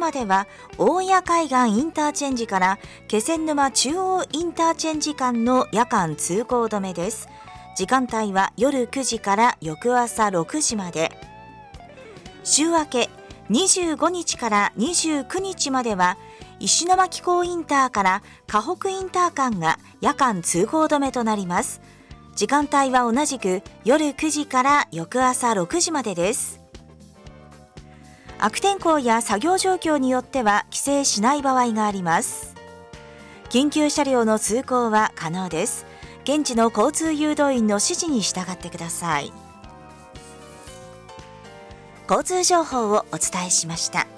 までは大谷海岸インターチェンジから気仙沼中央インターチェンジ間の夜間通行止めです。時間帯は夜9時から翌朝6時まで。週明け25日から29日までは石巻港インターから河北インター間が夜間通行止めとなります。時間帯は同じく夜9時から翌朝6時までです。悪天候や作業状況によっては規制しない場合があります。緊急車両の通行は可能です。現地の交通誘導員の指示に従ってください。交通情報をお伝えしました。